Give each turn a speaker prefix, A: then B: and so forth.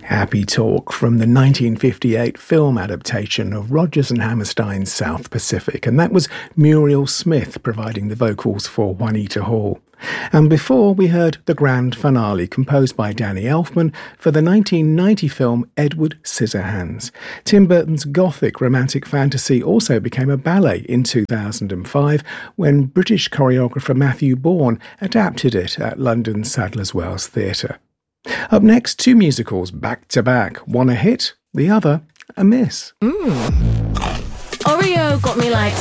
A: Happy Talk from the 1958 film adaptation of Rodgers and Hammerstein's South Pacific, and that was Muriel Smith providing the vocals for Juanita Hall. And before, we heard the grand finale composed by Danny Elfman for the 1990 film Edward Scissorhands. Tim Burton's gothic romantic fantasy also became a ballet in 2005 when British choreographer Matthew Bourne adapted it at London's Sadler's Wells Theatre. Up next, two musicals back to back, one a hit, the other a miss.
B: Oreo got me like